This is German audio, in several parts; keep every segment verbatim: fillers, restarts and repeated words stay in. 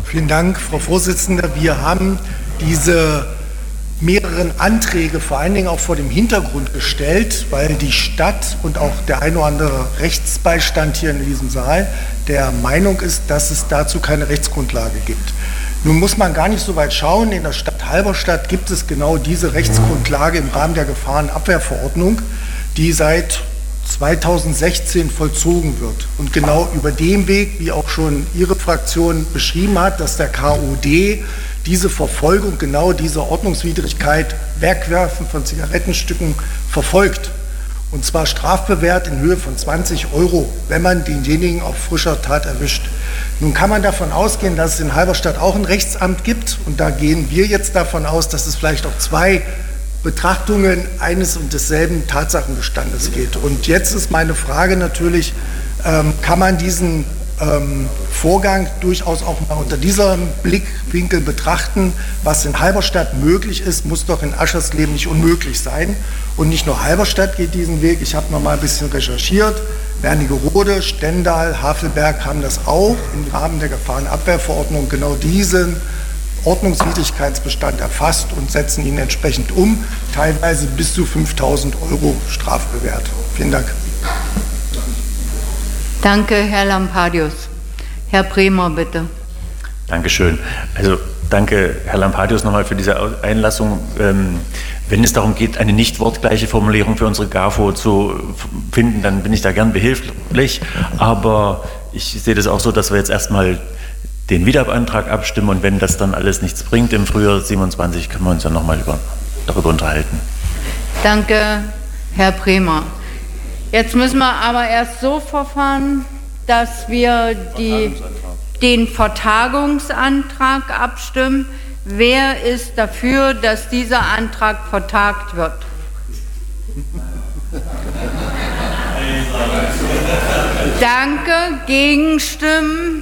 Vielen Dank, Frau Vorsitzende. Wir haben diese mehreren Anträge vor allen Dingen auch vor dem Hintergrund gestellt, weil die Stadt und auch der ein oder andere Rechtsbeistand hier in diesem Saal der Meinung ist, dass es dazu keine Rechtsgrundlage gibt. Nun muss man gar nicht so weit schauen. In der Stadt Halberstadt gibt es genau diese Rechtsgrundlage im Rahmen der Gefahrenabwehrverordnung, die seit zweitausendsechzehn vollzogen wird. Und genau über dem Weg, wie auch schon Ihre Fraktion beschrieben hat, dass der K O D diese Verfolgung, genau diese Ordnungswidrigkeit, Wegwerfen von Zigarettenstücken verfolgt. Und zwar strafbewehrt in Höhe von zwanzig Euro, wenn man denjenigen auf frischer Tat erwischt. Nun kann man davon ausgehen, dass es in Halberstadt auch ein Rechtsamt gibt. Und da gehen wir jetzt davon aus, dass es vielleicht auch zwei Betrachtungen eines und desselben Tatsachenbestandes geht. Und jetzt ist meine Frage natürlich, ähm, kann man diesen ähm, Vorgang durchaus auch mal unter diesem Blickwinkel betrachten? Was in Halberstadt möglich ist, muss doch in Aschersleben nicht unmöglich sein. Und nicht nur Halberstadt geht diesen Weg. Ich habe noch mal ein bisschen recherchiert. Wernigerode, Stendal, Havelberg haben das auch im Rahmen der Gefahrenabwehrverordnung genau diesen Ordnungswidrigkeitsbestand erfasst und setzen ihn entsprechend um, teilweise bis zu fünftausend Euro strafbewehrt. Vielen Dank. Danke, Herr Lampadius. Herr Bremer, bitte. Dankeschön. Also danke, Herr Lampadius, nochmal für diese Einlassung. Ähm, wenn es darum geht, eine nicht wortgleiche Formulierung für unsere GAFO zu finden, dann bin ich da gern behilflich. Aber ich sehe das auch so, dass wir jetzt erstmal den Wiederantrag abstimmen und wenn das dann alles nichts bringt im Frühjahr siebenundzwanzig, können wir uns ja nochmal darüber unterhalten. Danke, Herr Bremer. Jetzt müssen wir aber erst so verfahren, dass wir die, den Vertagungsantrag abstimmen. Wer ist dafür, dass dieser Antrag vertagt wird? Danke. Gegenstimmen?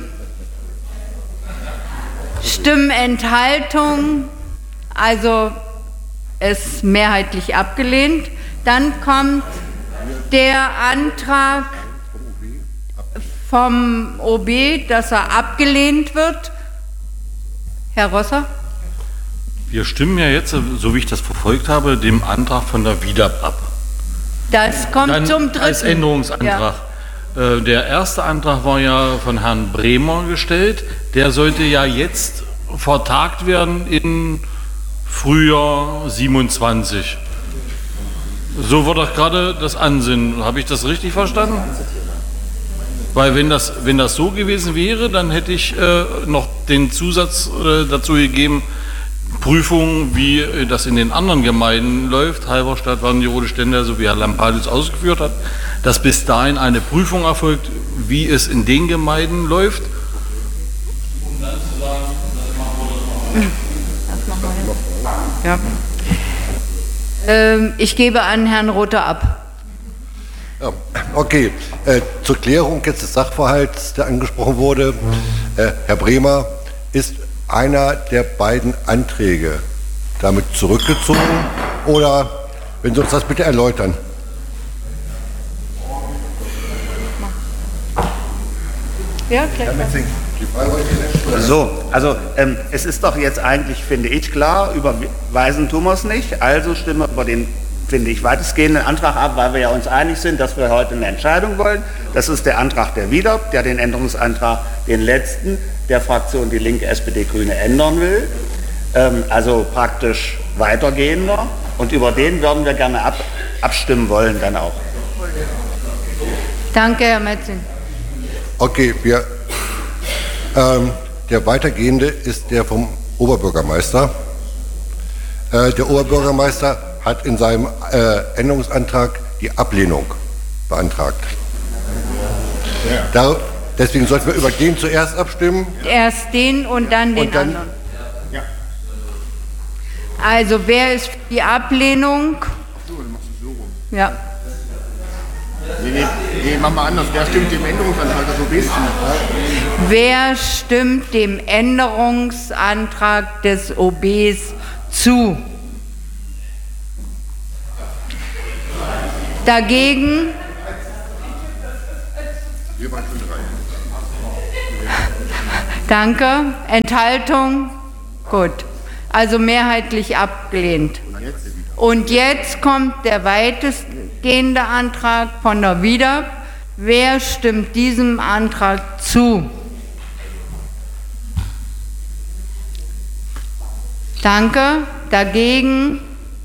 Stimmenthaltung, also es mehrheitlich abgelehnt. Dann kommt der Antrag vom O B, dass er abgelehnt wird. Herr Rosser? Wir stimmen ja jetzt, so wie ich das verfolgt habe, dem Antrag von der W I D A B ab. Das kommt Dann zum dritten. Als Änderungsantrag. Ja. Der erste Antrag war ja von Herrn Bremer gestellt. Der sollte ja jetzt vertagt werden in Frühjahr siebenundzwanzig. So war doch gerade das Ansinnen. Habe ich das richtig verstanden? Weil wenn das, wenn das so gewesen wäre, dann hätte ich äh, noch den Zusatz äh, dazu gegeben, Prüfungen, wie äh, das in den anderen Gemeinden läuft, Halberstadt, Wernigerode, Stendal, so wie Herr Lampadius ausgeführt hat, dass bis dahin eine Prüfung erfolgt, wie es in den Gemeinden läuft. Um dann zu sagen, das machen wir das mal. Das machen wir jetzt. Ja. Ähm, ich gebe an Herrn Rother ab. Ja, okay, äh, zur Klärung jetzt des Sachverhalts, der angesprochen wurde. Äh, Herr Bremer, ist einer der beiden Anträge damit zurückgezogen oder, wenn Sie uns das bitte erläutern? Ja, klar. So, also ähm, es ist doch jetzt eigentlich, finde ich, klar, überweisen tun wir es nicht, also stimmen wir über den, finde ich, weitestgehenden Antrag ab, weil wir ja uns einig sind, dass wir heute eine Entscheidung wollen. Das ist der Antrag der W I D A B, der den Änderungsantrag, den letzten, der Fraktion Die Linke, S P D, Grüne ändern will, ähm, also praktisch weitergehender, und über den würden wir gerne ab, abstimmen wollen dann auch. Danke, Herr Metzing. Okay, wir, ähm, der weitergehende ist der vom Oberbürgermeister. Äh, der Oberbürgermeister hat in seinem äh, Änderungsantrag die Ablehnung beantragt. Ja. Da, deswegen sollten wir über den zuerst abstimmen. Erst den und dann den und dann, anderen. Ja. Also wer ist für die Ablehnung? Ja. Nee, nee, nee, machen wir anders. Wer stimmt dem Änderungsantrag des O Bs zu? Wer stimmt dem Änderungsantrag des O Bs zu? Dagegen? Danke. Enthaltung? Gut. Also mehrheitlich abgelehnt. Und jetzt kommt der weitestgehende Antrag von der W I D A B. Wer stimmt diesem Antrag zu? Danke. Dagegen?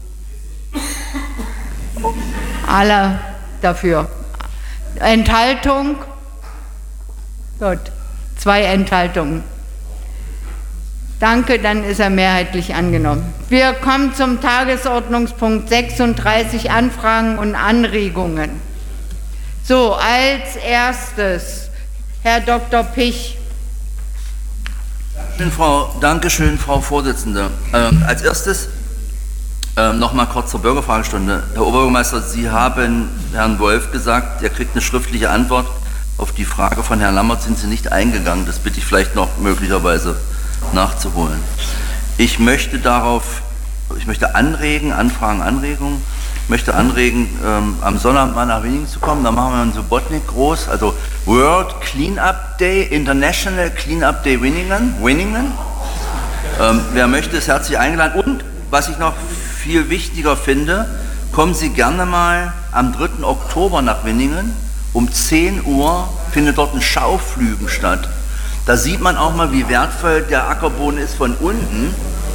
Alle dafür. Enthaltung? Gut. Zwei Enthaltungen. Danke, dann ist er mehrheitlich angenommen. Wir kommen zum Tagesordnungspunkt sechsunddreißig, Anfragen und Anregungen. So, als erstes Herr Doktor Pich. Dankeschön, Frau, Dankeschön, Frau Vorsitzende. Ähm, als erstes ähm, noch mal kurz zur Bürgerfragestunde. Herr Oberbürgermeister, Sie haben Herrn Wolf gesagt, er kriegt eine schriftliche Antwort. Auf die Frage von Herrn Lammert sind Sie nicht eingegangen. Das bitte ich vielleicht noch möglicherweise nachzuholen. Ich möchte darauf, ich möchte anregen, Anfragen, Anregungen, ich möchte anregen, ähm, am Sonnabend mal nach Winningen zu kommen. Da machen wir in Subotnik groß, also World Cleanup Day, International Cleanup Day Winningen. Winningen. Ähm, wer möchte, ist herzlich eingeladen. Und was ich noch viel wichtiger finde, kommen Sie gerne mal am dritten Oktober nach Winningen. Um zehn Uhr findet dort ein Schauflügen statt. Da sieht man auch mal, wie wertvoll der Ackerboden ist von unten.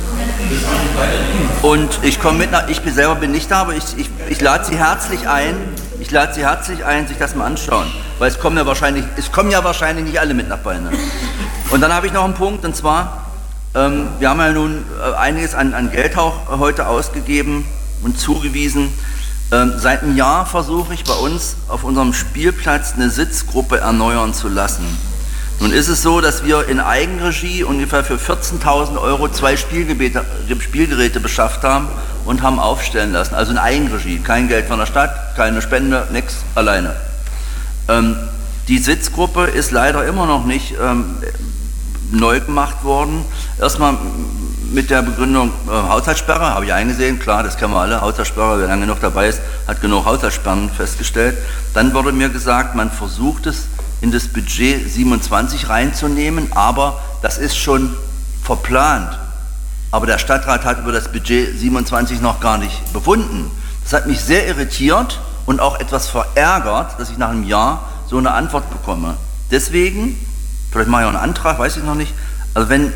Und ich komme mit, nach, ich selber bin nicht da, aber ich, ich, ich lade Sie herzlich ein, ich lade Sie herzlich ein, sich das mal anschauen. Weil es kommen ja wahrscheinlich, es kommen ja wahrscheinlich nicht alle mit nach Beine. Und dann habe ich noch einen Punkt, und zwar, ähm, wir haben ja nun äh, einiges an, an Geld auch heute ausgegeben und zugewiesen. Ähm, seit einem Jahr versuche ich bei uns auf unserem Spielplatz eine Sitzgruppe erneuern zu lassen. Nun ist es so, dass wir in Eigenregie ungefähr für vierzehntausend Euro zwei Spielgeräte, Spielgeräte beschafft haben und haben aufstellen lassen. Also in Eigenregie, kein Geld von der Stadt, keine Spende, nichts, alleine. Ähm, die Sitzgruppe ist leider immer noch nicht ähm, neu gemacht worden. Erstmal mit der Begründung äh, Haushaltssperre, habe ich eingesehen, klar, das kennen wir alle, Haushaltssperre, wer lange genug dabei ist, hat genug Haushaltssperren festgestellt. Dann wurde mir gesagt, man versucht es in das Budget siebenundzwanzig reinzunehmen, aber das ist schon verplant. Aber der Stadtrat hat über das Budget siebenundzwanzig noch gar nicht befunden. Das hat mich sehr irritiert und auch etwas verärgert, dass ich nach einem Jahr so eine Antwort bekomme. Deswegen, vielleicht mache ich auch einen Antrag, weiß ich noch nicht, also wenn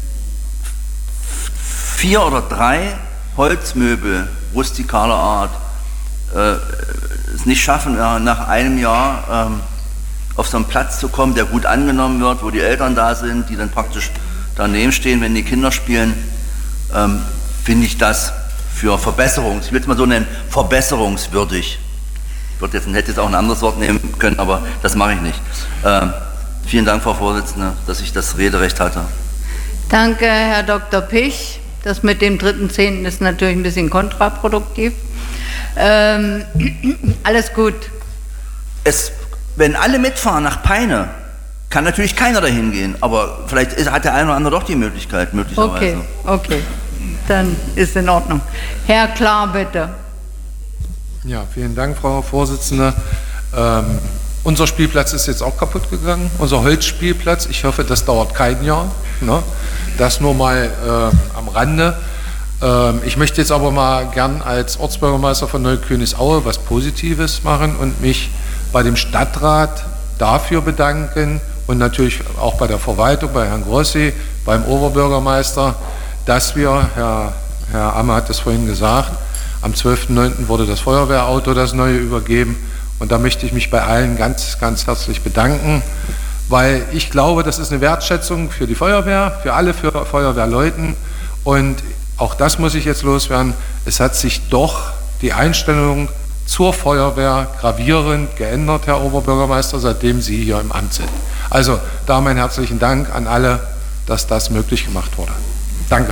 vier oder drei Holzmöbel rustikaler Art äh, es nicht schaffen, ja, nach einem Jahr ähm, auf so einen Platz zu kommen, der gut angenommen wird, wo die Eltern da sind, die dann praktisch daneben stehen, wenn die Kinder spielen, ähm, finde ich das für Verbesserungs, ich will es mal so nennen, verbesserungswürdig. Ich würde jetzt, hätte jetzt auch ein anderes Wort nehmen können, aber das mache ich nicht. Ähm, vielen Dank, Frau Vorsitzende, dass ich das Rederecht hatte. Danke, Herr Doktor Pich. Das mit dem dritten Zehnten ist natürlich ein bisschen kontraproduktiv. Ähm, alles gut. Es, wenn alle mitfahren nach Peine, kann natürlich keiner dahin gehen, aber vielleicht ist, hat der eine oder andere doch die Möglichkeit, möglicherweise. Okay, okay, dann ist in Ordnung. Herr Klar, bitte. Ja, vielen Dank, Frau Vorsitzende. Ähm, unser Spielplatz ist jetzt auch kaputt gegangen, unser Holzspielplatz. Ich hoffe, das dauert kein Jahr. Ne? Das nur mal äh, am Rande. Ähm, ich möchte jetzt aber mal gern als Ortsbürgermeister von Neukönigs-Aue was Positives machen und mich bei dem Stadtrat dafür bedanken und natürlich auch bei der Verwaltung, bei Herrn Grossi, beim Oberbürgermeister, dass wir, Herr, Herr Amme hat es vorhin gesagt, am zwölften neunten wurde das Feuerwehrauto, das neue, übergeben. Und da möchte ich mich bei allen ganz, ganz herzlich bedanken, weil ich glaube, das ist eine Wertschätzung für die Feuerwehr, für alle für Feuerwehrleuten. Und auch das muss ich jetzt loswerden. Es hat sich doch die Einstellung zur Feuerwehr gravierend geändert, Herr Oberbürgermeister, seitdem Sie hier im Amt sind. Also da meinen herzlichen Dank an alle, dass das möglich gemacht wurde. Danke.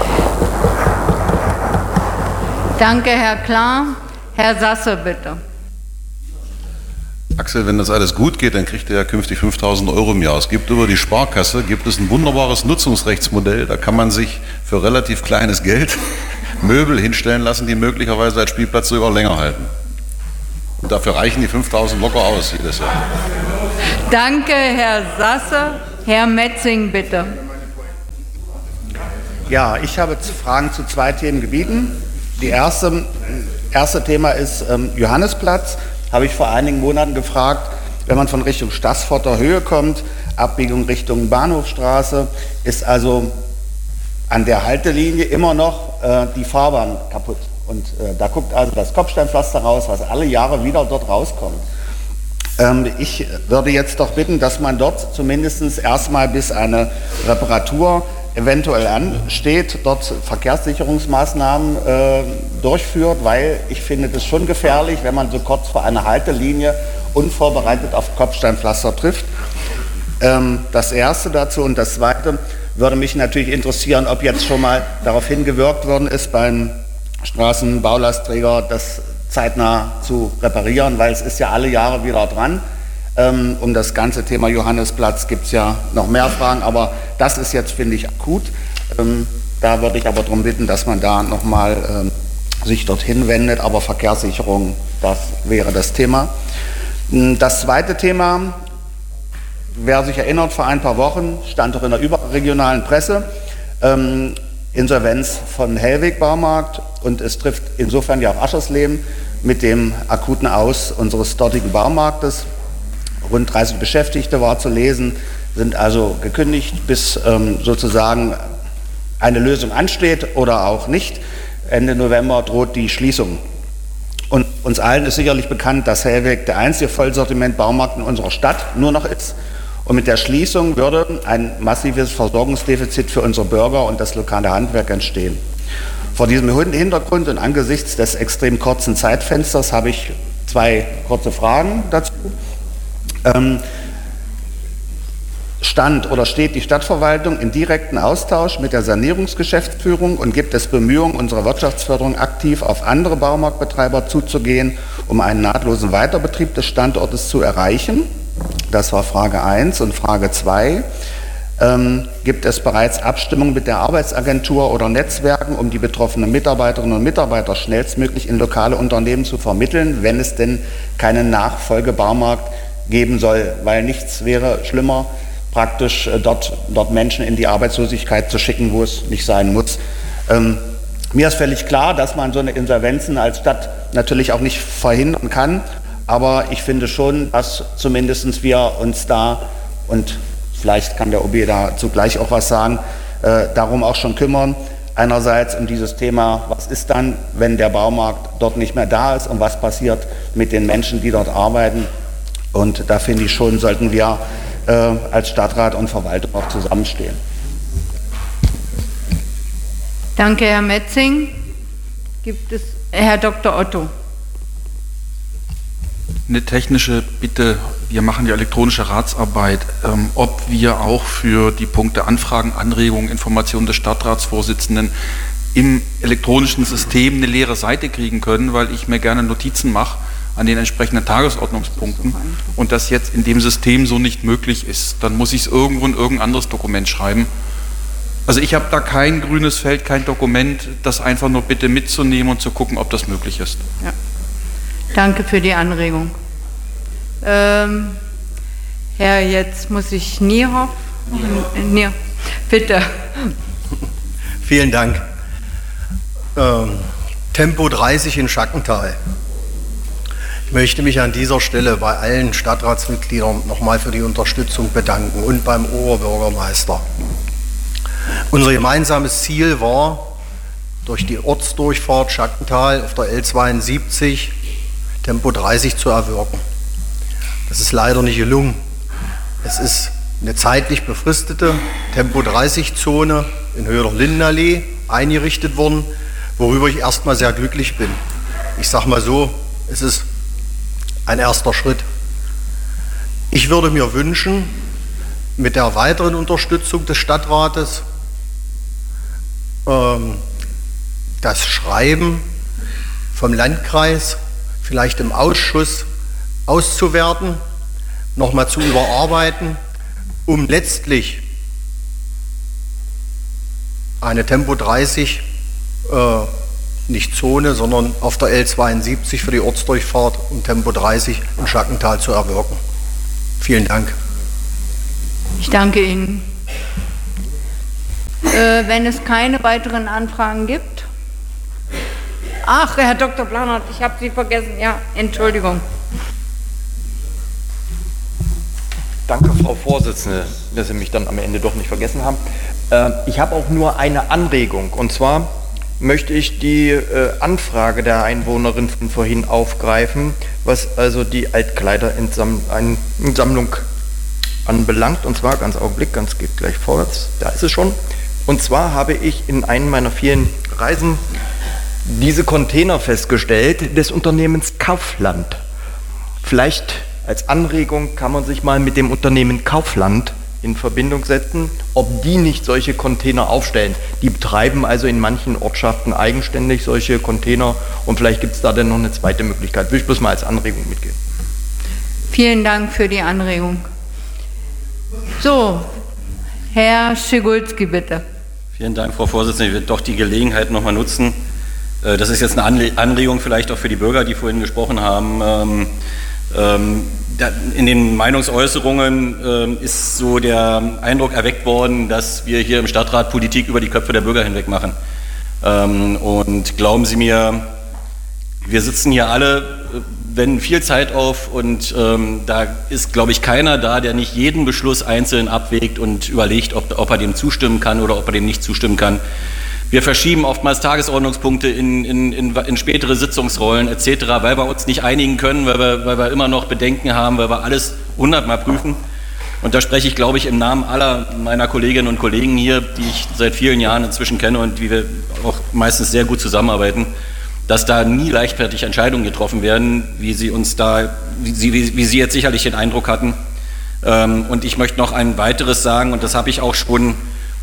Danke, Herr Klar. Herr Sasse, bitte. Axel, wenn das alles gut geht, dann kriegt er ja künftig fünftausend Euro im Jahr. Es gibt über die Sparkasse gibt es ein wunderbares Nutzungsrechtsmodell. Da kann man sich für relativ kleines Geld Möbel hinstellen lassen, die möglicherweise als Spielplatz sogar länger halten. Und dafür reichen die fünftausend locker aus jedes Jahr. Danke, Herr Sasse. Herr Metzing, bitte. Ja, ich habe Fragen zu zwei Themengebieten. Die erste, erste Thema ist ähm, Johannesplatz. Habe ich vor einigen Monaten gefragt, wenn man von Richtung Staßforter Höhe kommt, Abbiegung Richtung Bahnhofstraße, ist also an der Haltelinie immer noch äh, die Fahrbahn kaputt. Und äh, da guckt also das Kopfsteinpflaster raus, was alle Jahre wieder dort rauskommt. Ähm, ich würde jetzt doch bitten, dass man dort zumindest erstmal bis eine Reparatur eventuell ansteht, dort Verkehrssicherungsmaßnahmen äh, durchführt, weil ich finde das schon gefährlich, wenn man so kurz vor einer Haltelinie unvorbereitet auf Kopfsteinpflaster trifft. Ähm, das Erste dazu. Und das Zweite würde mich natürlich interessieren, ob jetzt schon mal darauf hingewirkt worden ist, beim Straßenbaulastträger das zeitnah zu reparieren, weil es ist ja alle Jahre wieder dran. Ähm, um das ganze Thema Johannesplatz gibt es ja noch mehr Fragen, aber das ist jetzt, finde ich, akut. Ähm, da würde ich aber darum bitten, dass man da nochmal ähm, sich dorthin wendet, aber Verkehrssicherung, das wäre das Thema. Das zweite Thema, wer sich erinnert, vor ein paar Wochen stand auch in der überregionalen Presse, ähm, Insolvenz von Hellweg Baumarkt, und es trifft insofern ja auch Aschersleben mit dem akuten Aus unseres dortigen Baumarktes. Rund dreißig Beschäftigte war zu lesen, sind also gekündigt, bis ähm, sozusagen eine Lösung ansteht oder auch nicht. Ende November droht die Schließung. Und uns allen ist sicherlich bekannt, dass Hellweg der einzige Vollsortiment-Baumarkt in unserer Stadt nur noch ist. Und mit der Schließung würde ein massives Versorgungsdefizit für unsere Bürger und das lokale Handwerk entstehen. Vor diesem Hintergrund und angesichts des extrem kurzen Zeitfensters habe ich zwei kurze Fragen dazu. Ähm, stand oder steht die Stadtverwaltung in direkten Austausch mit der Sanierungsgeschäftsführung und gibt es Bemühungen unserer Wirtschaftsförderung aktiv auf andere Baumarktbetreiber zuzugehen, um einen nahtlosen Weiterbetrieb des Standortes zu erreichen? Das war Frage eins. Und Frage zwei, ähm, gibt es bereits Abstimmungen mit der Arbeitsagentur oder Netzwerken, um die betroffenen Mitarbeiterinnen und Mitarbeiter schnellstmöglich in lokale Unternehmen zu vermitteln, wenn es denn keinen Nachfolgebaumarkt geben soll, weil nichts wäre schlimmer, praktisch äh, dort, dort Menschen in die Arbeitslosigkeit zu schicken, wo es nicht sein muss. Ähm, mir ist völlig klar, dass man so eine Insolvenzen als Stadt natürlich auch nicht verhindern kann, aber ich finde schon, dass zumindest wir uns da, und vielleicht kann der O B dazu gleich auch was sagen, äh, darum auch schon kümmern. Einerseits um dieses Thema, was ist dann, wenn der Baumarkt dort nicht mehr da ist und was passiert mit den Menschen, die dort arbeiten. Und da finde ich schon, sollten wir äh, als Stadtrat und Verwaltung auch zusammenstehen. Danke, Herr Metzing. Gibt es Herr Doktor Otto? Eine technische Bitte, wir machen ja elektronische Ratsarbeit, ähm, ob wir auch für die Punkte Anfragen, Anregungen, Informationen des Stadtratsvorsitzenden im elektronischen System eine leere Seite kriegen können, weil ich mir gerne Notizen mache an den entsprechenden Tagesordnungspunkten und das jetzt in dem System so nicht möglich ist. Dann muss ich es irgendwo in irgendein anderes Dokument schreiben. Also ich habe da kein grünes Feld, kein Dokument, das einfach nur bitte mitzunehmen und zu gucken, ob das möglich ist. Ja. Danke für die Anregung. Ähm, Herr, jetzt muss ich Niehoff. Nier, bitte. Vielen Dank. Ähm, Tempo dreißig in Schackental. Ich möchte mich an dieser Stelle bei allen Stadtratsmitgliedern nochmal für die Unterstützung bedanken und beim Oberbürgermeister. Unser gemeinsames Ziel war, durch die Ortsdurchfahrt Schackental auf der L zweiundsiebzig Tempo dreißig zu erwirken. Das ist leider nicht gelungen. Es ist eine zeitlich befristete Tempo dreißig Zone in Höhe der Lindenallee eingerichtet worden, worüber ich erstmal sehr glücklich bin. Ich sage mal so, es ist ein erster Schritt. Ich würde mir wünschen, mit der weiteren Unterstützung des Stadtrates ähm, das Schreiben vom Landkreis vielleicht im Ausschuss auszuwerten, nochmal zu überarbeiten, um letztlich eine Tempo dreißig, äh, nicht Zone, sondern auf der L zweiundsiebzig für die Ortsdurchfahrt und Tempo dreißig in Schackental zu erwirken. Vielen Dank. Ich danke Ihnen. Äh, wenn es keine weiteren Anfragen gibt. Ach, Herr Doktor Planert, ich habe Sie vergessen. Ja, Entschuldigung. Danke, Frau Vorsitzende, dass Sie mich dann am Ende doch nicht vergessen haben. Äh, ich habe auch nur eine Anregung. Und zwar möchte ich die äh, Anfrage der Einwohnerin von vorhin aufgreifen, was also die Altkleidersammlung anbelangt. Und zwar, ganz Augenblick, ganz geht gleich vorwärts, da ist es schon. Und zwar habe ich in einem meiner vielen Reisen diese Container festgestellt des Unternehmens Kaufland. Vielleicht als Anregung kann man sich mal mit dem Unternehmen Kaufland in Verbindung setzen, ob die nicht solche Container aufstellen. Die betreiben also in manchen Ortschaften eigenständig solche Container und vielleicht gibt es da dann noch eine zweite Möglichkeit. Will ich bloß mal als Anregung mitgeben. Vielen Dank für die Anregung. So, Herr Schigulski, bitte. Vielen Dank, Frau Vorsitzende. Ich will doch die Gelegenheit noch mal nutzen. Das ist jetzt eine Anregung vielleicht auch für die Bürger, die vorhin gesprochen haben. In den Meinungsäußerungen ist so der Eindruck erweckt worden, dass wir hier im Stadtrat Politik über die Köpfe der Bürger hinweg machen. Und glauben Sie mir, wir sitzen hier alle, wenden viel Zeit auf und da ist, glaube ich, keiner da, der nicht jeden Beschluss einzeln abwägt und überlegt, ob, ob er dem zustimmen kann oder ob er dem nicht zustimmen kann. Wir verschieben oftmals Tagesordnungspunkte in, in, in, in spätere Sitzungsrollen et cetera, weil wir uns nicht einigen können, weil wir, weil wir immer noch Bedenken haben, weil wir alles hundertmal prüfen. Und da spreche ich, glaube ich, im Namen aller meiner Kolleginnen und Kollegen hier, die ich seit vielen Jahren inzwischen kenne und die wir auch meistens sehr gut zusammenarbeiten, dass da nie leichtfertig Entscheidungen getroffen werden, wie Sie uns da, wie Sie, wie, wie Sie jetzt sicherlich den Eindruck hatten. Und ich möchte noch ein weiteres sagen, und das habe ich auch schon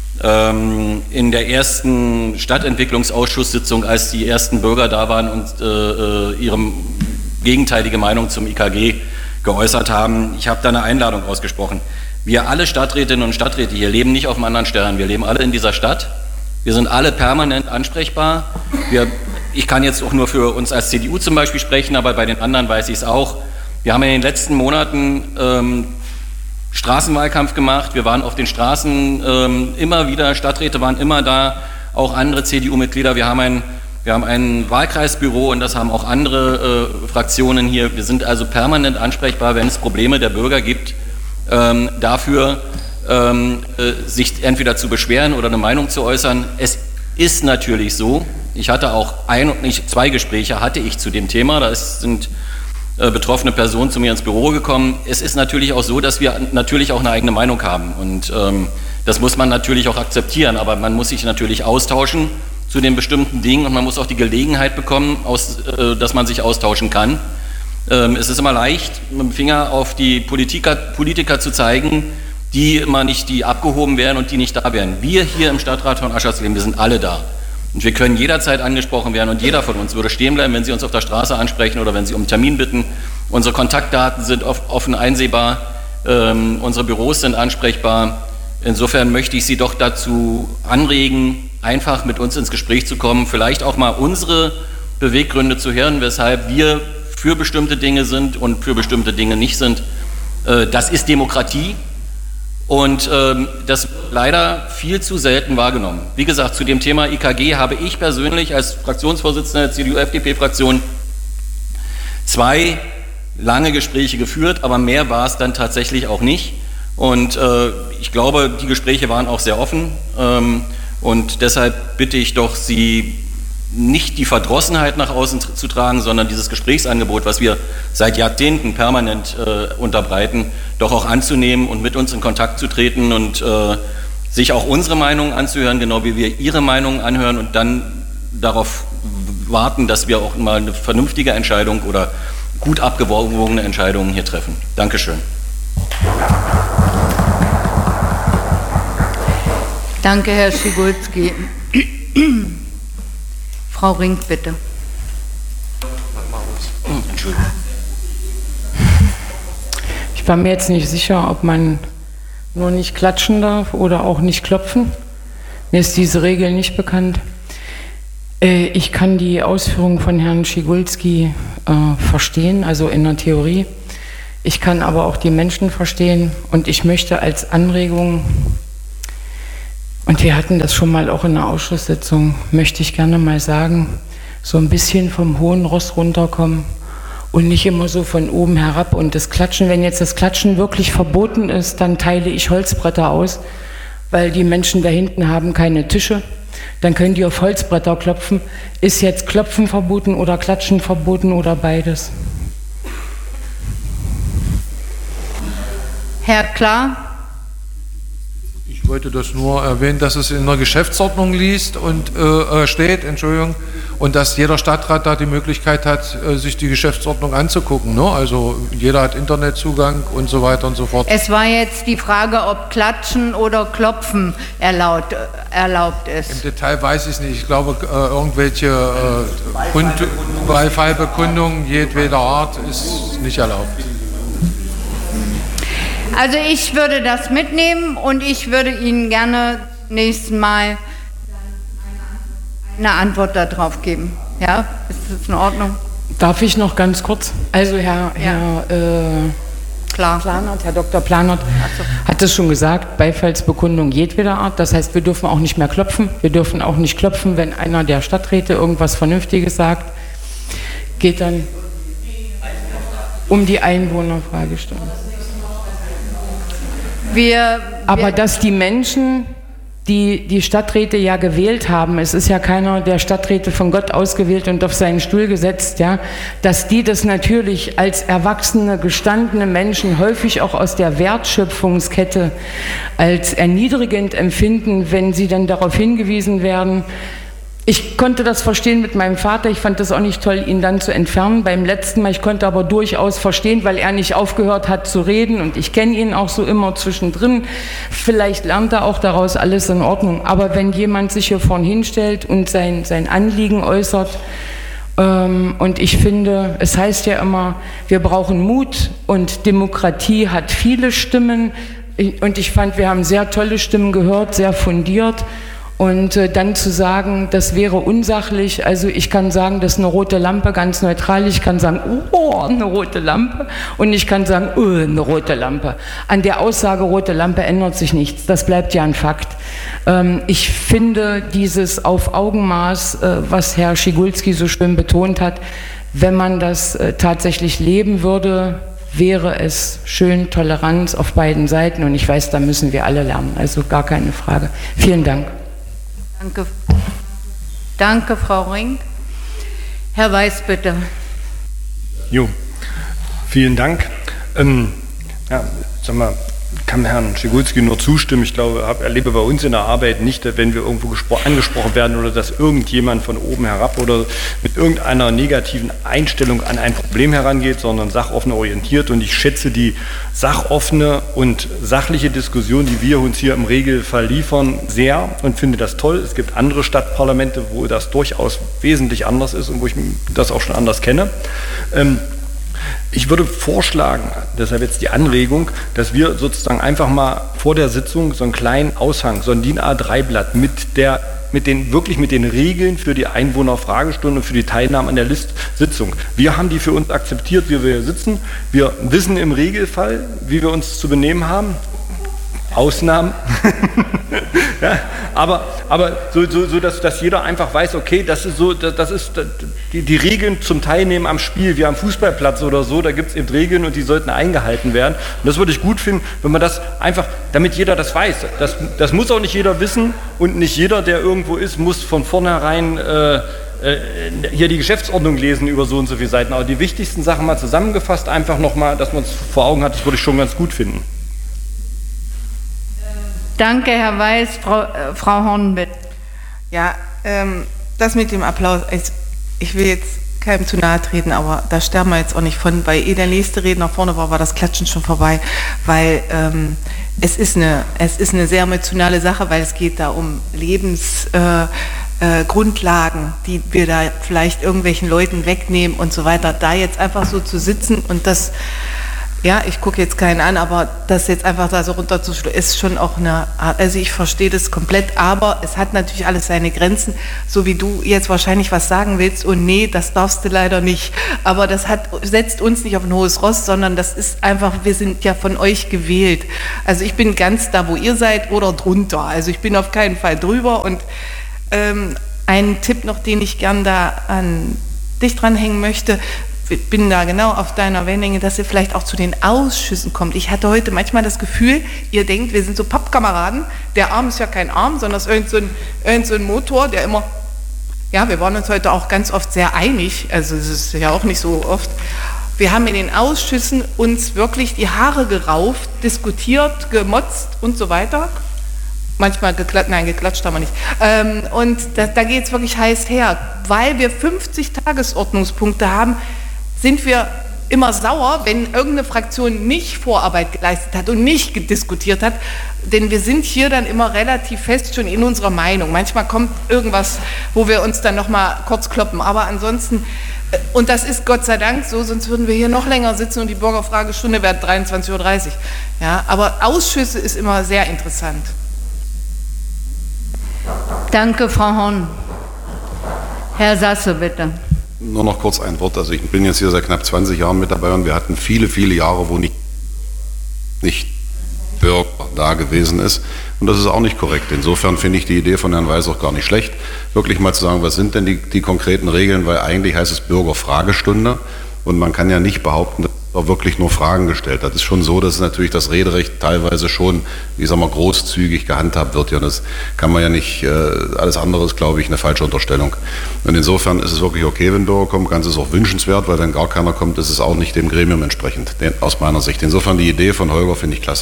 in der ersten Stadtentwicklungsausschusssitzung, als die ersten Bürger da waren und äh, ihre gegenteilige Meinung zum I K G geäußert haben. Ich habe da eine Einladung ausgesprochen. Wir alle Stadträtinnen und Stadträte hier leben nicht auf einem anderen Stern. Wir leben alle in dieser Stadt. Wir sind alle permanent ansprechbar. Wir, ich kann jetzt auch nur für uns als C D U zum Beispiel sprechen, aber bei den anderen weiß ich es auch. Wir haben in den letzten Monaten ähm, Straßenwahlkampf gemacht, wir waren auf den Straßen ähm, immer wieder, Stadträte waren immer da, auch andere C D U-Mitglieder. Wir haben ein, wir haben ein Wahlkreisbüro und das haben auch andere äh, Fraktionen hier. Wir sind also permanent ansprechbar, wenn es Probleme der Bürger gibt, ähm, dafür ähm, äh, sich entweder zu beschweren oder eine Meinung zu äußern. Es ist natürlich so, ich hatte auch ein, nicht, zwei Gespräche hatte ich zu dem Thema, da ist, sind betroffene Personen zu mir ins Büro gekommen. Es ist natürlich auch so, dass wir natürlich auch eine eigene Meinung haben und ähm, das muss man natürlich auch akzeptieren, aber man muss sich natürlich austauschen zu den bestimmten Dingen und man muss auch die Gelegenheit bekommen, aus, äh, dass man sich austauschen kann. Ähm, es ist immer leicht, mit dem Finger auf die Politiker, Politiker zu zeigen, die immer nicht, die abgehoben werden und die nicht da wären. Wir hier im Stadtrat von Aschersleben, wir sind alle da. Und wir können jederzeit angesprochen werden und jeder von uns würde stehen bleiben, wenn Sie uns auf der Straße ansprechen oder wenn Sie um einen Termin bitten. Unsere Kontaktdaten sind offen einsehbar, ähm, unsere Büros sind ansprechbar. Insofern möchte ich Sie doch dazu anregen, einfach mit uns ins Gespräch zu kommen, vielleicht auch mal unsere Beweggründe zu hören, weshalb wir für bestimmte Dinge sind und für bestimmte Dinge nicht sind. Äh, das ist Demokratie. Und ähm, das wird leider viel zu selten wahrgenommen. Wie gesagt, zu dem Thema I K G habe ich persönlich als Fraktionsvorsitzender der C D U-F D P-Fraktion zwei lange Gespräche geführt, aber mehr war es dann tatsächlich auch nicht. Und äh, ich glaube, die Gespräche waren auch sehr offen. Ähm, und deshalb bitte ich doch, Sie nicht die Verdrossenheit nach außen zu tragen, sondern dieses Gesprächsangebot, was wir seit Jahrzehnten permanent äh, unterbreiten, doch auch anzunehmen und mit uns in Kontakt zu treten und äh, sich auch unsere Meinung anzuhören, genau wie wir Ihre Meinung anhören und dann darauf warten, dass wir auch mal eine vernünftige Entscheidung oder gut abgewogene Entscheidungen hier treffen. Dankeschön. Danke, Herr Schigulski. Frau Rink, bitte. Entschuldigung. Ich war mir jetzt nicht sicher, ob man nur nicht klatschen darf oder auch nicht klopfen. Mir ist diese Regel nicht bekannt. Ich kann die Ausführungen von Herrn Schigulski äh, verstehen, also in der Theorie. Ich kann aber auch die Menschen verstehen und ich möchte als Anregung, und wir hatten das schon mal auch in der Ausschusssitzung, möchte ich gerne mal sagen, so ein bisschen vom hohen Ross runterkommen und nicht immer so von oben herab und das Klatschen. Wenn jetzt das Klatschen wirklich verboten ist, dann teile ich Holzbretter aus, weil die Menschen da hinten haben keine Tische. Dann können die auf Holzbretter klopfen. Ist jetzt Klopfen verboten oder Klatschen verboten oder beides? Herr Klar? Ich wollte das nur erwähnen, dass es in der Geschäftsordnung liest und äh, steht, Entschuldigung, und dass jeder Stadtrat da die Möglichkeit hat, äh, sich die Geschäftsordnung anzugucken. Ne? Also jeder hat Internetzugang und so weiter und so fort. Es war jetzt die Frage, ob Klatschen oder Klopfen erlaubt, erlaubt ist. Im Detail weiß ich es nicht. Ich glaube, äh, irgendwelche äh, Kund- Beifallbekundungen jedweder Art ist nicht erlaubt. Also ich würde das mitnehmen und ich würde Ihnen gerne nächsten Mal eine Antwort darauf geben. Ja, ist das in Ordnung? Darf ich noch ganz kurz? Also Herr, Herr äh, Klar. Planert, Herr Doktor Planert so. hat es schon gesagt, Beifallsbekundung jedweder Art. Das heißt, wir dürfen auch nicht mehr klopfen. Wir dürfen auch nicht klopfen, wenn einer der Stadträte irgendwas Vernünftiges sagt. Geht dann um die Einwohnerfragestunde. Wir, Aber wir dass die Menschen, die die Stadträte ja gewählt haben, es ist ja keiner der Stadträte von Gott ausgewählt und auf seinen Stuhl gesetzt, ja, dass die das natürlich als erwachsene, gestandene Menschen häufig auch aus der Wertschöpfungskette als erniedrigend empfinden, wenn sie dann darauf hingewiesen werden. Ich konnte das verstehen mit meinem Vater, ich fand das auch nicht toll, ihn dann zu entfernen beim letzten Mal. Ich konnte aber durchaus verstehen, weil er nicht aufgehört hat zu reden und ich kenne ihn auch so immer zwischendrin. Vielleicht lernt er auch daraus, alles in Ordnung. Aber wenn jemand sich hier vorn hinstellt und sein, sein Anliegen äußert, ähm, und ich finde, es heißt ja immer, wir brauchen Mut und Demokratie hat viele Stimmen. Und ich fand, wir haben sehr tolle Stimmen gehört, sehr fundiert. Und äh, dann zu sagen, das wäre unsachlich, also ich kann sagen, das ist eine rote Lampe, ganz neutral, ich kann sagen, oh, eine rote Lampe und ich kann sagen, oh, eine rote Lampe. An der Aussage rote Lampe ändert sich nichts, das bleibt ja ein Fakt. Ähm, ich finde dieses auf Augenmaß, äh, was Herr Schigulski so schön betont hat, wenn man das äh, tatsächlich leben würde, wäre es schön, Toleranz auf beiden Seiten und ich weiß, da müssen wir alle lernen, also gar keine Frage. Vielen Dank. Danke. Danke, Frau Ring. Herr Weiß, bitte. Jo, vielen Dank. Ähm, ja, sag mal, kann Herrn Schigulski nur zustimmen. Ich glaube, ich erlebe bei uns in der Arbeit nicht, wenn wir irgendwo angesprochen werden oder dass irgendjemand von oben herab oder mit irgendeiner negativen Einstellung an ein Problem herangeht, sondern sachoffen orientiert. Und ich schätze die sachoffene und sachliche Diskussion, die wir uns hier im Regelfall liefern, sehr und finde das toll. Es gibt andere Stadtparlamente, wo das durchaus wesentlich anders ist und wo ich das auch schon anders kenne. Ähm, Ich würde vorschlagen, deshalb jetzt die Anregung, dass wir sozusagen einfach mal vor der Sitzung so einen kleinen Aushang, so ein DIN A drei Blatt mit der, mit den, wirklich mit den Regeln für die Einwohnerfragestunde, für die Teilnahme an der List Sitzung. Wir haben die für uns akzeptiert, wie wir hier sitzen. Wir wissen im Regelfall, wie wir uns zu benehmen haben. Ausnahmen. Ja, aber aber so, so, so dass, dass jeder einfach weiß, okay, das ist so, das, das ist die, die Regeln zum Teilnehmen am Spiel, wie am Fußballplatz oder so, da gibt es eben Regeln und die sollten eingehalten werden. Und das würde ich gut finden, wenn man das einfach, damit jeder das weiß. Das, das muss auch nicht jeder wissen und nicht jeder, der irgendwo ist, muss von vornherein äh, hier die Geschäftsordnung lesen über so und so viele Seiten. Aber die wichtigsten Sachen mal zusammengefasst, einfach nochmal, dass man es vor Augen hat, das würde ich schon ganz gut finden. Danke, Herr Weiß. Frau, äh, Frau Horn, bitte. Ja, ähm, das mit dem Applaus, ich, ich will jetzt keinem zu nahe treten, aber da sterben wir jetzt auch nicht von. Bei ehe der nächste Redner vorne war, war das Klatschen schon vorbei, weil ähm, es, ist eine, es ist eine sehr emotionale Sache, weil es geht da um Lebensgrundlagen, äh, äh, die wir da vielleicht irgendwelchen Leuten wegnehmen und so weiter. Da jetzt einfach so zu sitzen und das Ja, ich gucke jetzt keinen an, aber das jetzt einfach da so runterzuschlucken, ist schon auch eine Art, also ich verstehe das komplett, aber es hat natürlich alles seine Grenzen, so wie du jetzt wahrscheinlich was sagen willst und nee, das darfst du leider nicht, aber das hat, setzt uns nicht auf ein hohes Ross, sondern das ist einfach, wir sind ja von euch gewählt. Also ich bin ganz da, wo ihr seid oder drunter, also ich bin auf keinen Fall drüber und ähm, ein Tipp noch, den ich gern da an dich dranhängen möchte, ich bin da genau auf deiner Wellenlänge, dass ihr vielleicht auch zu den Ausschüssen kommt. Ich hatte heute manchmal das Gefühl, ihr denkt, wir sind so Pappkameraden, der Arm ist ja kein Arm, sondern es ist irgend so ein, irgend so ein Motor, der immer, ja, wir waren uns heute auch ganz oft sehr einig, also es ist ja auch nicht so oft. Wir haben in den Ausschüssen uns wirklich die Haare gerauft, diskutiert, gemotzt und so weiter. Manchmal geklatscht, nein, geklatscht haben wir nicht. Ähm, und da, da geht es wirklich heiß her, weil wir fünfzig Tagesordnungspunkte haben, sind wir immer sauer, wenn irgendeine Fraktion nicht Vorarbeit geleistet hat und nicht diskutiert hat, denn wir sind hier dann immer relativ fest schon in unserer Meinung. Manchmal kommt irgendwas, wo wir uns dann noch mal kurz kloppen, aber ansonsten, und das ist Gott sei Dank so, sonst würden wir hier noch länger sitzen und die Bürgerfragestunde wäre dreiundzwanzig Uhr dreißig. Ja, aber Ausschüsse ist immer sehr interessant. Danke, Frau Horn. Herr Sasse, bitte. Nur noch kurz ein Wort. Also ich bin jetzt hier seit knapp zwanzig Jahren mit dabei und wir hatten viele, viele Jahre, wo nicht, nicht Bürger da gewesen ist. Und das ist auch nicht korrekt. Insofern finde ich die Idee von Herrn Weiß auch gar nicht schlecht, wirklich mal zu sagen, was sind denn die, die konkreten Regeln, weil eigentlich heißt es Bürgerfragestunde und man kann ja nicht behaupten, dass auch wirklich nur Fragen gestellt. Das ist schon so, dass natürlich das Rederecht teilweise schon, ich sag mal, großzügig gehandhabt wird. Ja, das kann man ja nicht, äh, alles andere ist, glaube ich, eine falsche Unterstellung. Und insofern ist es wirklich okay, wenn Bürger kommen, ganz ist auch wünschenswert, weil wenn gar keiner kommt, ist es auch nicht dem Gremium entsprechend, den, aus meiner Sicht. Insofern die Idee von Holger finde ich klasse.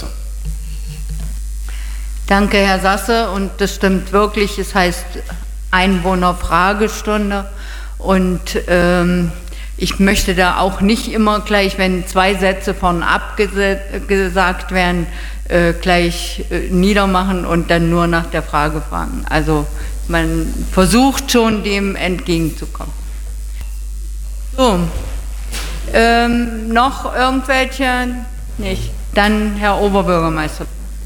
Danke, Herr Sasse, und das stimmt wirklich, es heißt Einwohnerfragestunde und ähm, ich möchte da auch nicht immer gleich, wenn zwei Sätze von abgesagt werden, äh, gleich äh, niedermachen und dann nur nach der Frage fragen. Also man versucht schon, dem entgegenzukommen. So, ähm, noch irgendwelche? Nicht. Dann Herr Oberbürgermeister.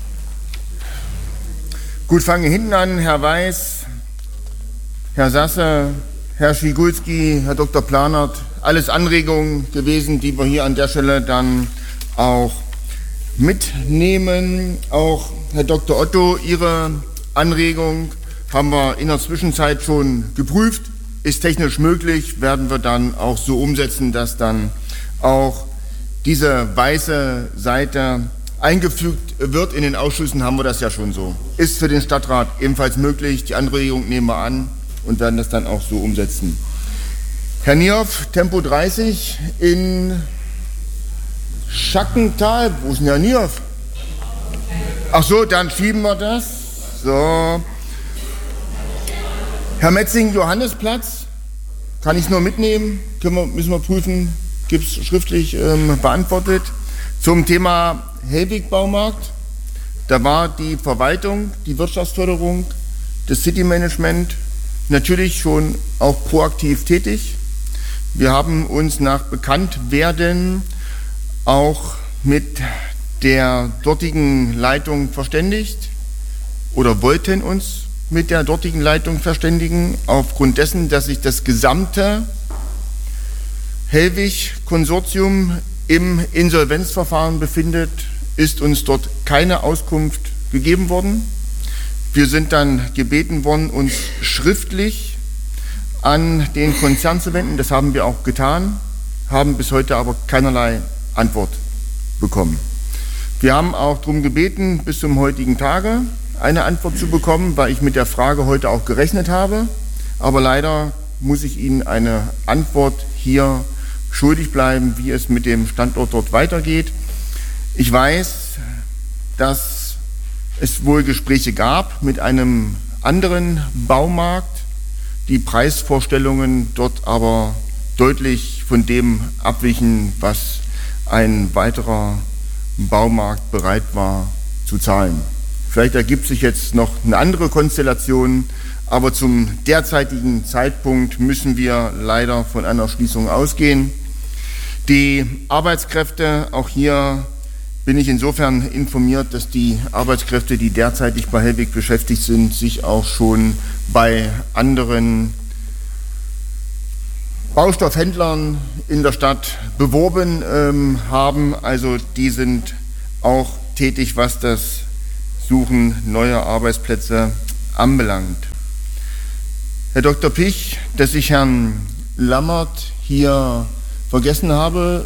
Gut, fange hinten an, Herr Weiß, Herr Sasse, Herr Schigulski, Herr Doktor Planert, alles Anregungen gewesen, die wir hier an der Stelle dann auch mitnehmen. Auch Herr Doktor Otto, Ihre Anregung haben wir in der Zwischenzeit schon geprüft. Ist technisch möglich, werden wir dann auch so umsetzen, dass dann auch diese weiße Seite eingefügt wird. In den Ausschüssen haben wir das ja schon so. Ist für den Stadtrat ebenfalls möglich. Die Anregung nehmen wir an und werden das dann auch so umsetzen. Herr Niehoff, Tempo dreißig in Schackental. Wo ist denn Herr Niehoff? Ach so, dann schieben wir das. So. Herr Metzing, Johannesplatz. Kann ich es nur mitnehmen? Können wir, müssen wir prüfen. Gibt es schriftlich ähm, beantwortet. Zum Thema Hellweg-Baumarkt. Da war die Verwaltung, die Wirtschaftsförderung, das City-Management natürlich schon auch proaktiv tätig. Wir haben uns nach Bekanntwerden auch mit der dortigen Leitung verständigt oder wollten uns mit der dortigen Leitung verständigen, aufgrund dessen, dass sich das gesamte Hellwig-Konsortium im Insolvenzverfahren befindet, ist uns dort keine Auskunft gegeben worden. Wir sind dann gebeten worden, uns schriftlich an den Konzern zu wenden. Das haben wir auch getan, haben bis heute aber keinerlei Antwort bekommen. Wir haben auch darum gebeten, bis zum heutigen Tage eine Antwort zu bekommen, weil ich mit der Frage heute auch gerechnet habe. Aber leider muss ich Ihnen eine Antwort hier schuldig bleiben, wie es mit dem Standort dort weitergeht. Ich weiß, dass es wohl Gespräche gab mit einem anderen Baumarkt, die Preisvorstellungen dort aber deutlich von dem abwichen, was ein weiterer Baumarkt bereit war zu zahlen. Vielleicht ergibt sich jetzt noch eine andere Konstellation, aber zum derzeitigen Zeitpunkt müssen wir leider von einer Schließung ausgehen. Die Arbeitskräfte, auch hier bin ich insofern informiert, dass die Arbeitskräfte, die derzeitig bei Hellweg beschäftigt sind, sich auch schon bei anderen Baustoffhändlern in der Stadt beworben ähm, haben. Also die sind auch tätig, was das Suchen neuer Arbeitsplätze anbelangt. Herr Doktor Pich, dass ich Herrn Lammert hier vergessen habe,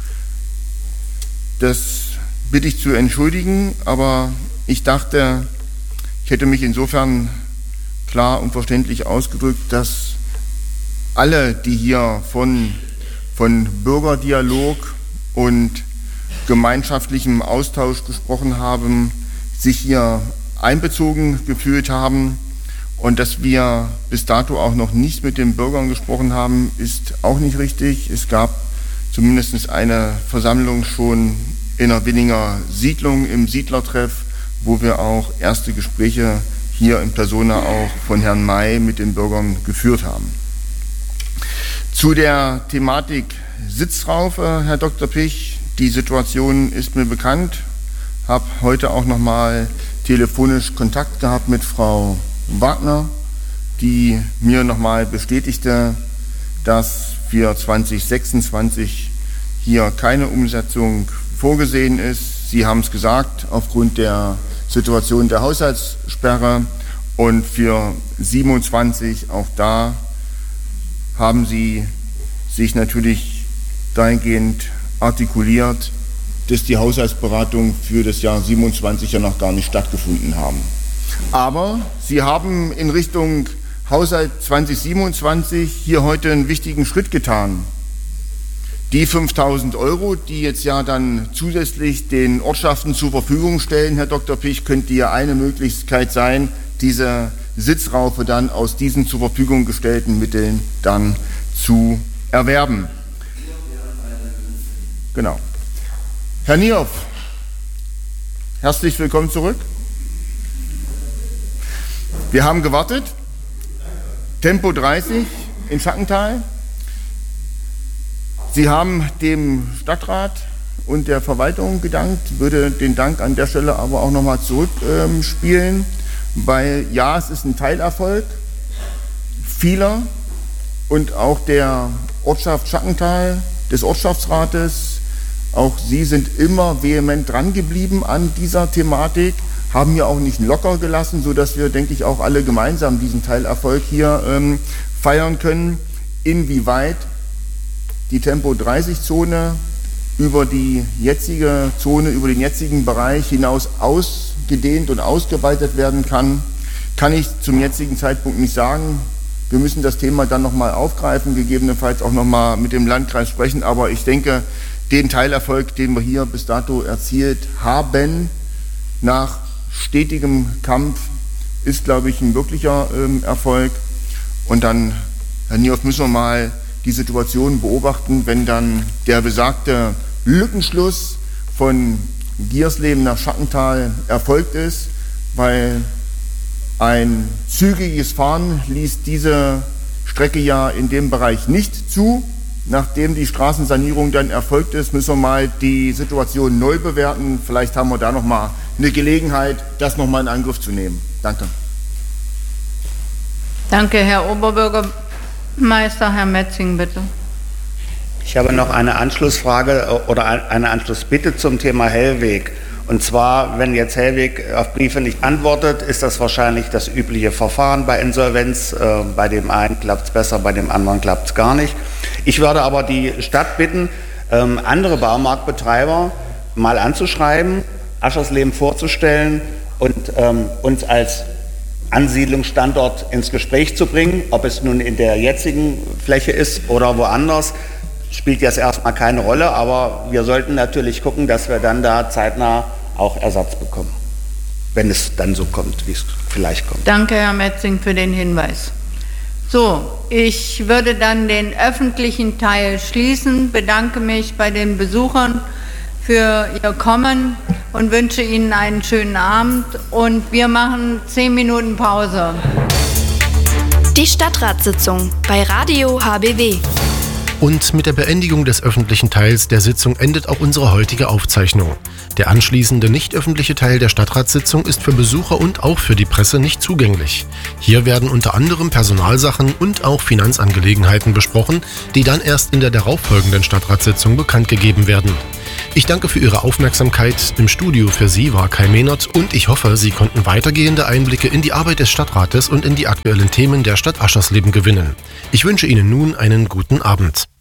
das bitte ich zu entschuldigen, aber ich dachte, ich hätte mich insofern klar und verständlich ausgedrückt, dass alle, die hier von, von Bürgerdialog und gemeinschaftlichem Austausch gesprochen haben, sich hier einbezogen gefühlt haben. Und dass wir bis dato auch noch nicht mit den Bürgern gesprochen haben, ist auch nicht richtig. Es gab zumindest eine Versammlung schon in einer Winninger Siedlung im Siedlertreff, wo wir auch erste Gespräche hier in Persona auch von Herrn May mit den Bürgern geführt haben. Zu der Thematik Sitzraufe, Herr Doktor Pich, die Situation ist mir bekannt. Ich habe heute auch noch mal telefonisch Kontakt gehabt mit Frau Wagner, die mir noch mal bestätigte, dass für zwanzig sechsundzwanzig hier keine Umsetzung vorgesehen ist. Sie haben es gesagt, aufgrund der Situation der Haushaltssperre, und für siebenundzwanzig auch da haben Sie sich natürlich dahingehend artikuliert, dass die Haushaltsberatungen für das Jahr siebenundzwanzig ja noch gar nicht stattgefunden haben. Aber Sie haben in Richtung Haushalt zwanzig siebenundzwanzig hier heute einen wichtigen Schritt getan. Die fünftausend Euro, die jetzt ja dann zusätzlich den Ortschaften zur Verfügung stellen, Herr Doktor Pich, könnte ja eine Möglichkeit sein, diese Sitzraufe dann aus diesen zur Verfügung gestellten Mitteln dann zu erwerben. Genau. Herr Niehoff, herzlich willkommen zurück. Wir haben gewartet. Tempo dreißig in Schackental. Sie haben dem Stadtrat und der Verwaltung gedankt, würde den Dank an der Stelle aber auch nochmal zurückspielen, ähm, weil ja, es ist ein Teilerfolg vieler und auch der Ortschaft Schackental, des Ortschaftsrates. Auch Sie sind immer vehement dran geblieben an dieser Thematik, haben ja auch nicht locker gelassen, sodass wir, denke ich, auch alle gemeinsam diesen Teilerfolg hier ähm, feiern können. Inwieweit die Tempo dreißig Zone über die jetzige Zone, über den jetzigen Bereich hinaus ausgedehnt und ausgeweitet werden kann, kann ich zum jetzigen Zeitpunkt nicht sagen. Wir müssen das Thema dann nochmal aufgreifen, gegebenenfalls auch nochmal mit dem Landkreis sprechen. Aber ich denke, den Teilerfolg, den wir hier bis dato erzielt haben, nach stetigem Kampf, ist, glaube ich, ein wirklicher ähm, Erfolg. Und dann, Herr Niehoff, müssen wir mal die Situation beobachten, wenn dann der besagte Lückenschluss von Giersleben nach Schackental erfolgt ist, weil ein zügiges Fahren ließ diese Strecke ja in dem Bereich nicht zu. Nachdem die Straßensanierung dann erfolgt ist, müssen wir mal die Situation neu bewerten. Vielleicht haben wir da noch mal eine Gelegenheit, das noch mal in Angriff zu nehmen. Danke. Danke, Herr Oberbürgermeister. Herr Metzing, bitte. Ich habe noch eine Anschlussfrage oder eine Anschlussbitte zum Thema Hellweg. Und zwar, wenn jetzt Hellweg auf Briefe nicht antwortet, ist das wahrscheinlich das übliche Verfahren bei Insolvenz. Äh, bei dem einen klappt es besser, bei dem anderen klappt es gar nicht. Ich würde aber die Stadt bitten, ähm, andere Baumarktbetreiber mal anzuschreiben, Aschersleben vorzustellen und ähm, uns als Ansiedlungsstandort ins Gespräch zu bringen. Ob es nun in der jetzigen Fläche ist oder woanders, spielt jetzt erstmal keine Rolle, aber wir sollten natürlich gucken, dass wir dann da zeitnah auch Ersatz bekommen, wenn es dann so kommt, wie es vielleicht kommt. Danke, Herr Metzing, für den Hinweis. So, ich würde dann den öffentlichen Teil schließen, bedanke mich bei den Besuchern für ihr Kommen und wünsche Ihnen einen schönen Abend, und wir machen zehn Minuten Pause. Die Stadtratssitzung bei Radio H B W. Und mit der Beendigung des öffentlichen Teils der Sitzung endet auch unsere heutige Aufzeichnung. Der anschließende nicht öffentliche Teil der Stadtratssitzung ist für Besucher und auch für die Presse nicht zugänglich. Hier werden unter anderem Personalsachen und auch Finanzangelegenheiten besprochen, die dann erst in der darauffolgenden Stadtratssitzung bekannt gegeben werden. Ich danke für Ihre Aufmerksamkeit. Im Studio für Sie war Kai Mehnert und ich hoffe, Sie konnten weitergehende Einblicke in die Arbeit des Stadtrates und in die aktuellen Themen der Stadt Aschersleben gewinnen. Ich wünsche Ihnen nun einen guten Abend.